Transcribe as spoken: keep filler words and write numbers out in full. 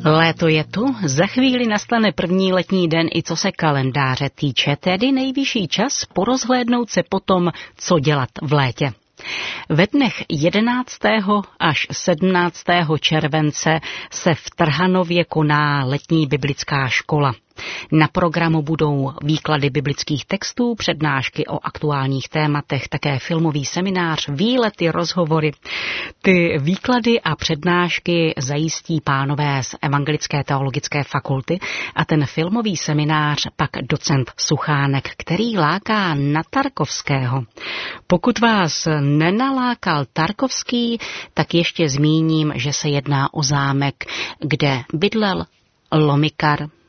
Léto je tu, za chvíli nastane první letní den i co se kalendáře týče, tedy nejvyšší čas porozhlédnout se po tom, co dělat v létě. Ve dnech jedenáctého až sedmnáctého července se v Trhanově koná letní biblická škola. Na programu budou výklady biblických textů, přednášky o aktuálních tématech, také filmový seminář, výlety, rozhovory. Ty výklady a přednášky zajistí pánové z Evangelické teologické fakulty a ten filmový seminář pak docent Suchánek, který láká na Tarkovského. Pokud vás nenalákal Tarkovský, tak ještě zmíním, že se jedná o zámek, kde bydlel Lomikar,